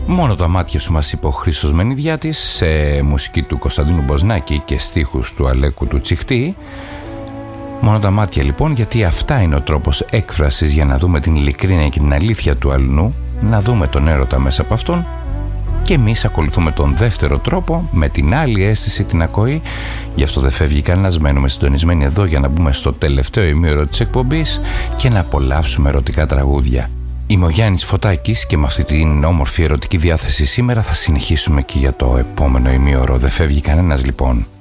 Μόνο τα μάτια σου μας είπε ο Χρήστος Μενιδιάτης, σε μουσική του Κωνσταντίνου Μποσνάκη και στίχους του Αλέκου του Τσιχτή. Μόνο τα μάτια λοιπόν, γιατί αυτά είναι ο τρόπος έκφρασης για να δούμε την ειλικρίνεια και την αλήθεια του αλλού, να δούμε τον έρωτα μέσα από αυτόν. Και εμείς ακολουθούμε τον δεύτερο τρόπο, με την άλλη αίσθηση, την ακοή. Γι' αυτό δεν φεύγει κανένας, μένουμε συντονισμένοι εδώ για να μπούμε στο τελευταίο ημίωρο της εκπομπής και να απολαύσουμε ερωτικά τραγούδια. Είμαι ο Γιάννης Φωτάκης και με αυτή την όμορφη ερωτική διάθεση σήμερα θα συνεχίσουμε και για το επόμενο ημίωρο. Δεν φεύγει κανένας λοιπόν.